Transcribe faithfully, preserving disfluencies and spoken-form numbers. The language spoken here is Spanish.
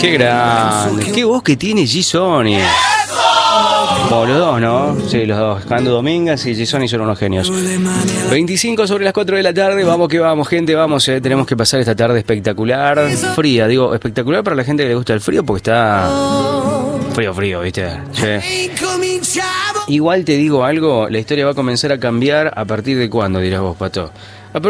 Qué grande. Qué voz que tiene G-Sony. Como los dos, ¿no? Sí, los dos. Cando Domingas y G-Sony son unos genios. veinticinco sobre las cuatro de la tarde. Vamos que vamos, gente. Vamos, eh. Tenemos que pasar esta tarde espectacular. Fría, digo, espectacular para la gente que le gusta el frío porque está frío, frío, ¿viste? Sí. Igual te digo algo, la historia va a comenzar a cambiar a partir de cuándo, dirás vos, Pato.